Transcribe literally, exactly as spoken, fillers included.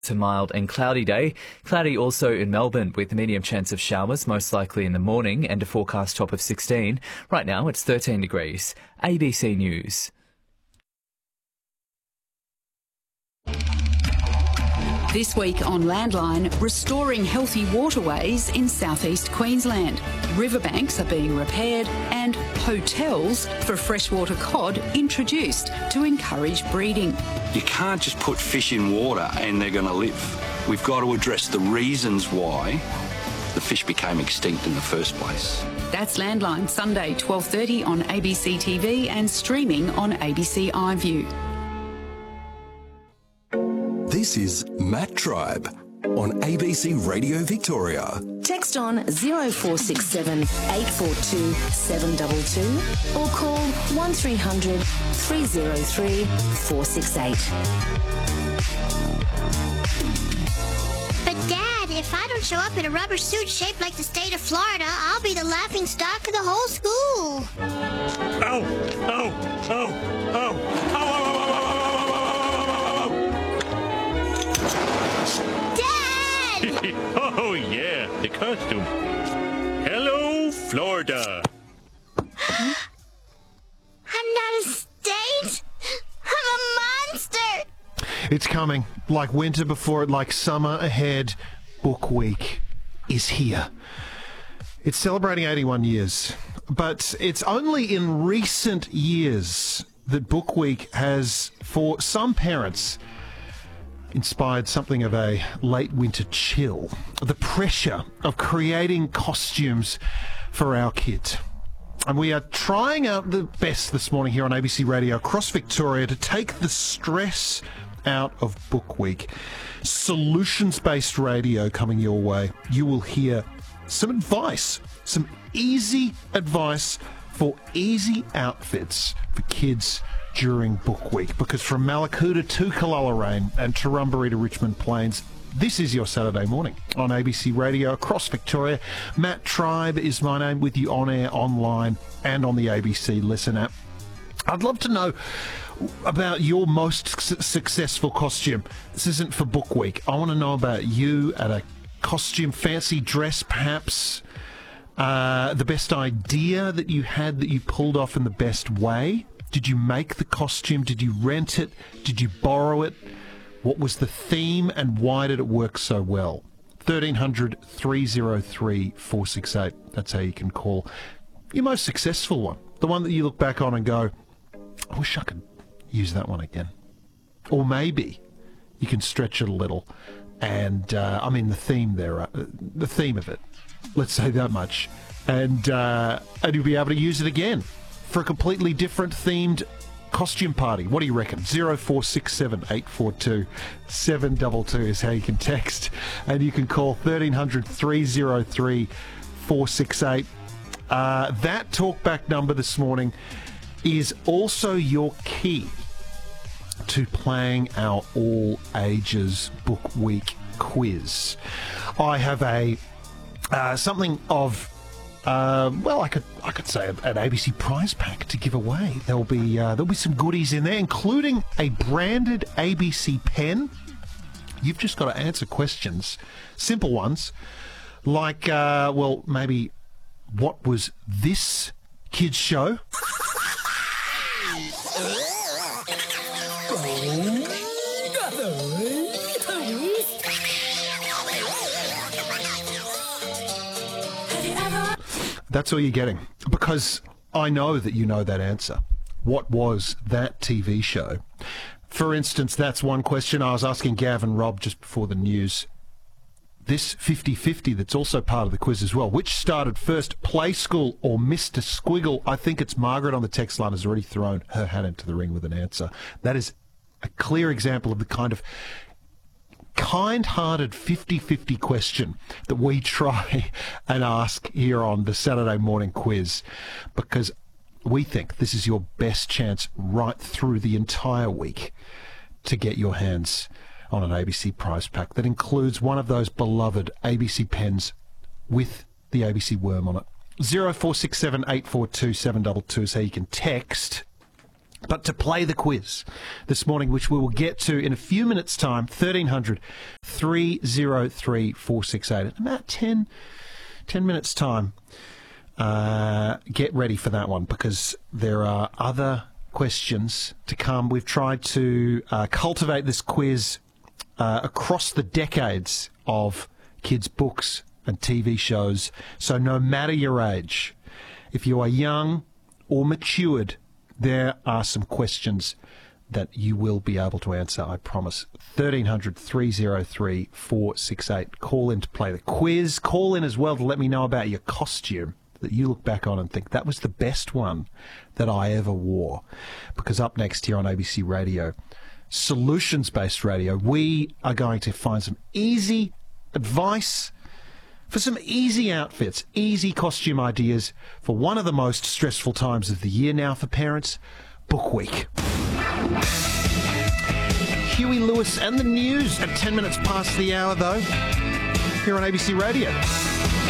It's a mild and cloudy day. Cloudy also in Melbourne with a medium chance of showers, most likely in the morning, and a forecast top of sixteen. Right now it's thirteen degrees. A B C News. This week on Landline, restoring healthy waterways in southeast Queensland. Riverbanks are being repaired and hotels for freshwater cod introduced to encourage breeding. You can't just put fish in water and they're going to live. We've got to address the reasons why the fish became extinct in the first place. That's Landline, Sunday twelve thirty on A B C T V and streaming on A B C iView. This is Matt Tribe on A B C Radio Victoria. Text on zero four six seven, eight four two, seven two two or call one three hundred, three oh three, four six eight. But Dad, if I don't show up in a rubber suit shaped like the state of Florida, I'll be the laughing stock of the whole school. Ow! Ow! Ow! Ow! Ow! Ow! Oh, yeah, the costume. Hello, Florida. I'm not a state. I'm a monster. It's coming. Like winter before it, like summer ahead. Book Week is here. It's celebrating eighty-one years, but it's only in recent years that Book Week has, for some parents, inspired something of a late winter chill. The pressure of creating costumes for our kids. And we are trying out the best this morning here on A B C Radio across Victoria to take the stress out of Book Week. Solutions-based radio coming your way. You will hear some advice, some easy advice for easy outfits for kids during Book Week, because from Mallacoota to Callalaine and Turrumbary to Richmond Plains, this is your Saturday morning on A B C Radio across Victoria. Matt Tribe is my name, with you on air, online and on the A B C Listen app. I'd love to know about your most su- successful costume. This isn't for Book Week. I want to know about you at a costume, fancy dress perhaps, uh, the best idea that you had that you pulled off in the best way. Did you make the costume? Did you rent it? Did you borrow it? What was the theme and why did it work so well? thirteen hundred, three oh three, four six eight. That's how you can call your most successful one. The one that you look back on and go, I wish I could use that one again. Or maybe you can stretch it a little. And, uh, I mean, the theme there, uh, the theme of it, let's say that much. And, uh, and you'll be able to use it again for a completely different themed costume party. What do you reckon? zero four six seven, eight four two, seven two two is how you can text. And you can call thirteen hundred, three oh three, four six eight. Uh, that talkback number this morning is also your key to playing our all ages Book Week quiz. I have a uh, something of Uh, well, I could I could say an A B C prize pack to give away. There'll be uh, there'll be some goodies in there, including a branded A B C pen. You've just got to answer questions, simple ones, like uh, well, maybe what was this kids' show? That's all you're getting, because I know that you know that answer. What was that T V show? For instance, that's one question I was asking Gav and Rob just before the news. This fifty-fifty that's also part of the quiz as well. Which started first, Play School or Mister Squiggle? I think it's Margaret on the text line has already thrown her hat into the ring with an answer. That is a clear example of the kind of kind-hearted fifty-fifty question that we try and ask here on the Saturday morning quiz, because we think this is your best chance right through the entire week to get your hands on an A B C prize pack that includes one of those beloved A B C pens with the A B C worm on it. zero four six seven, eight four two, seven two two is how you can text. but to play the quiz this morning, which we will get to in a few minutes' time. thirteen hundred, three oh three, four six eight. In about ten, ten minutes' time. Uh, get ready for that one, because there are other questions to come. We've tried to uh, cultivate this quiz uh, across the decades of kids' books and T V shows. So no matter your age, if you are young or matured, there are some questions that you will be able to answer, I promise. thirteen hundred, three oh three, four six eight. Call in to play the quiz. Call in as well to let me know about your costume that you look back on and think, that was the best one that I ever wore. Because up next here on A B C Radio, solutions-based radio, we are going to find some easy advice for some easy outfits, easy costume ideas for one of the most stressful times of the year now for parents, Book Week. Huey Lewis and the news at ten minutes past the hour, though, here on A B C Radio.